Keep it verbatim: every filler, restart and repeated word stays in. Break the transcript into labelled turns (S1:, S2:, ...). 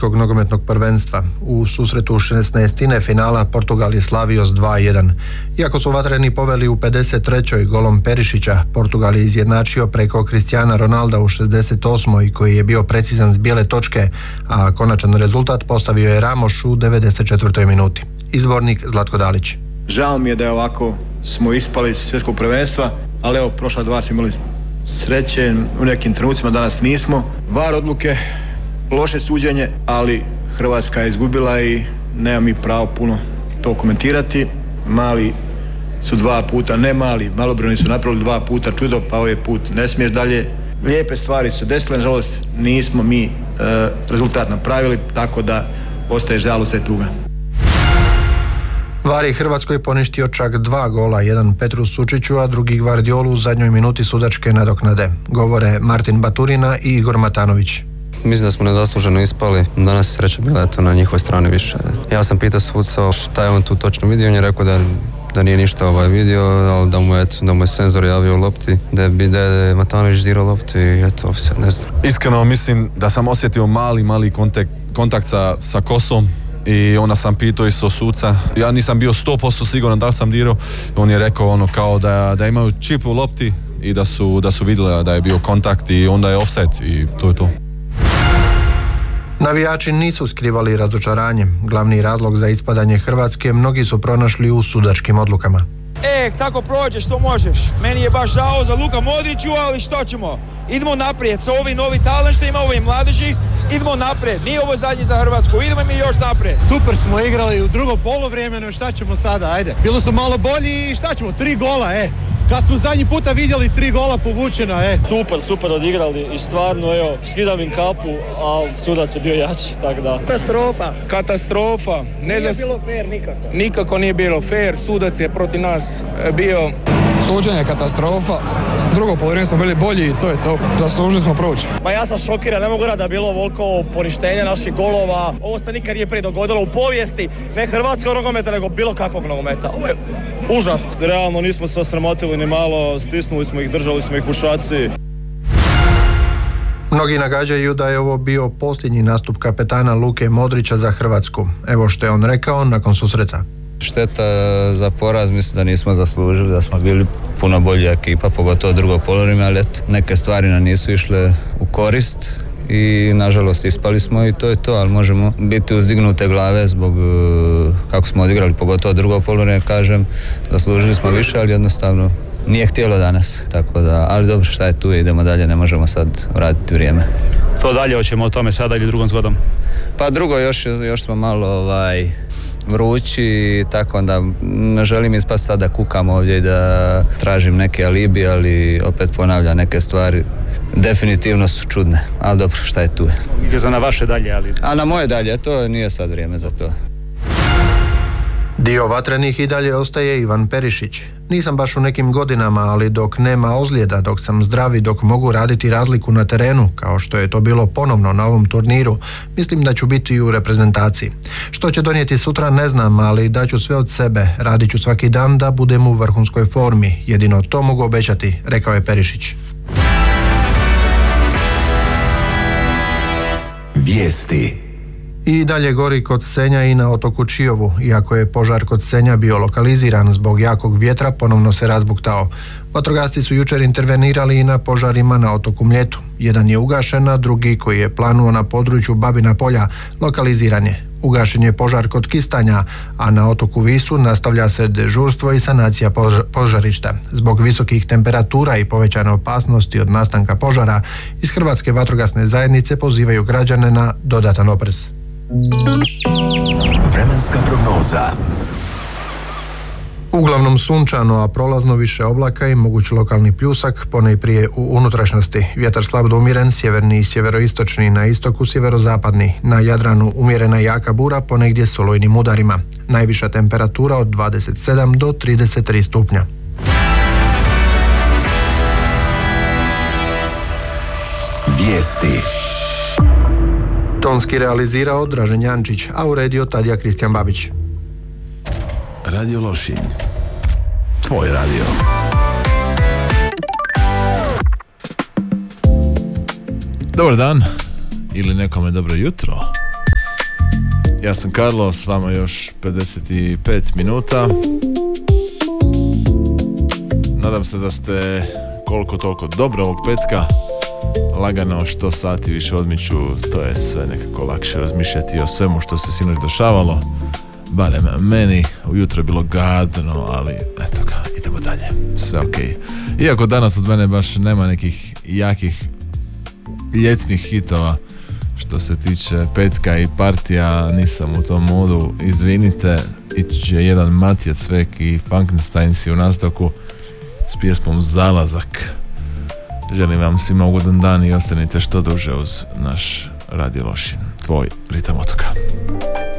S1: svjetskog nogometnog prvenstva. U susretu šesnaestine finala Portugal je slavio s dva jedan. Iako su vatreni poveli u pedeset trećoj golom Perišića, Portugal je izjednačio preko Cristiana Ronalda u šezdeset osmoj koji je bio precizan s bijele točke, a konačan rezultat postavio je Ramos u devedeset četvrtoj minuti. Izvornik Zlatko Dalić.
S2: Žao mi je da je ovako smo ispali iz svjetskog prvenstva, ali evo, prošla dva smo imali sreće, u nekim trenucima danas nismo. var odluke, loše suđenje, ali Hrvatska je izgubila i nema mi pravo puno to komentirati. Mali su dva puta, ne mali, malobrojni su napravili dva puta čudo, pa ovaj put ne smiješ dalje. Lijepe stvari su desile, nažalost nismo mi e, rezultat napravili, tako da ostaje žalost i tuga.
S1: var je Hrvatskoj poništio čak dva gola, jedan Petru Sučiću, a drugi Gvardiolu u zadnjoj minuti sudačke nadoknade. Govore Martin Baturina i Igor Matanović.
S3: Mislim da smo nezasluženo ispali, danas je sreća bila eto na njihovoj strani više. Ja sam pitao suca šta je on tu točno vidio, on je rekao da, da nije ništa ovaj vidio, ali da mu, eto, da mu je senzor javio u lopti, da je, da je Matanović dirao loptu i eto, sad ne znam.
S4: Iskreno mislim da sam osjetio mali, mali kontakt, kontakt sa, sa kosom. I onda sam pitao isto suca, ja nisam bio sto posto siguran da li sam dirao, on je rekao ono kao da, da imaju čip u lopti i da su, da su vidjeli da je bio kontakt i onda je offset i to je to.
S1: Navijači nisu skrivali razočaranje. Glavni razlog za ispadanje Hrvatske mnogi su pronašli u sudačkim odlukama.
S5: E, tako prođeš, što možeš. Meni je baš žao za Luka Modriću, ali što ćemo? Idemo naprijed sa ovim novi talentima, ovim mladeži, idemo naprijed. Nije ovo zadnji za Hrvatsku, idemo mi još naprijed.
S6: Super smo igrali u drugo poluvremenu, šta ćemo sada, ajde. Bilo su malo bolji i šta ćemo, tri gola, e. Kad smo zadnji puta vidjeli tri gola povučena, e.
S7: Super, super odigrali i stvarno, evo, skidam im kapu, ali sudac je bio jači, tako da.
S8: Katastrofa. Katastrofa. Ne
S7: nije
S8: zas...
S7: bilo fair nikako.
S8: Nikako nije bilo fair, sudac je protiv nas bio...
S9: Suđenje katastrofa, drugo polovreme smo bili bolji i to je to, zaslužili smo proći.
S10: Pa ja sam šokiran, ne mogu reći da je bilo ovoliko poništenja naših golova. Ovo se nikad nije prije dogodilo u povijesti, ne hrvatskog nogometa, nego bilo kakvog nogometa. Ovo je užas.
S7: Realno nismo se osramotili ni malo, stisnuli smo ih, držali smo ih u šaci.
S1: Mnogi nagađaju da je ovo bio posljednji nastup kapetana Luke Modrića za Hrvatsku. Evo što je on rekao nakon susreta.
S3: Šteta za poraz, mislim da nismo zaslužili, da smo bili puno bolja ekipa, pogotovo drugo poluvreme, ali eto, neke stvari nam nisu išle u korist i nažalost ispali smo i to je to, ali možemo biti uzdignute glave zbog kako smo odigrali, pogotovo drugo poluvreme, kažem, zaslužili smo više, ali jednostavno nije htjelo danas, tako da, ali dobro, šta je tu, idemo dalje, ne možemo sad vratiti vrijeme.
S7: To dalje, hoćemo o tome sada ili drugom zgodom?
S3: Pa drugo, još, još smo malo ovaj, vrući, tako da ne želim ispast sad da kukam ovdje i da tražim neke alibi, ali opet ponavljam neke stvari. Definitivno su čudne, ali dobro, šta je tu.
S7: Za na vaše dalje, ali...
S3: A na moje dalje, to nije sad vrijeme za to.
S1: Dio vatrenih i dalje ostaje Ivan Perišić. Nisam baš u nekim godinama, ali dok nema ozljeda, dok sam zdrav i dok mogu raditi razliku na terenu, kao što je to bilo ponovno na ovom turniru, mislim da ću biti u reprezentaciji. Što će donijeti sutra ne znam, ali daću sve od sebe, radit ću svaki dan da budem u vrhunskoj formi. Jedino to mogu obećati, rekao je Perišić.
S11: Vijesti.
S1: I dalje gori kod Senja i na otoku Čiovu. Iako je požar kod Senja bio lokaliziran zbog jakog vjetra, ponovno se razbuktao. Vatrogasci su jučer intervenirali i na požarima na otoku Mljetu. Jedan je ugašen, a drugi, koji je planuo na području Babina polja, lokaliziran je. Ugašen je požar kod Kistanja, a na otoku Visu nastavlja se dežurstvo i sanacija požarišta. Zbog visokih temperatura i povećane opasnosti od nastanka požara, iz Hrvatske vatrogasne zajednice pozivaju građane na dodatan oprez.
S11: Vremenska prognoza.
S1: Uglavnom sunčano, a prolazno više oblaka i moguć lokalni pljusak, ponajprije u unutrašnjosti. Vjetar slab do umjeren, sjeverni i sjeveroistočni, na istoku sjeverozapadni. Na Jadranu umjerena jaka bura, ponegdje s olujnim udarima. Najviša temperatura od dvadeset sedam do trideset tri stupnja.
S11: Vijesti.
S1: Tonski realizirao Dražen Jančić, a uredio Tadija Kristijan Babić.
S11: Radio Lošinj. Tvoj radio.
S12: Dobar dan ili nekome dobro jutro. Ja sam Karlo, s vama još pedeset pet minuta. Nadam se da ste koliko toliko dobro ovog petka. Lagano što sati više odmiču, to je sve nekako lakše razmišljati o svemu što se sinoć dešavalo. Barem meni, ujutro je bilo gadno, ali eto ga, idemo dalje, sve ok. Iako danas od mene baš nema nekih jakih ljetnih hitova što se tiče petka i partija, nisam u tom modu, izvinite, ići će jedan Matija Cvek i Funkensteinsi u nastavku s pjesmom Zalazak. Želim vam svima ugodan dan i ostanite što duže uz naš Radio Lošinj, tvoj ritam otoka.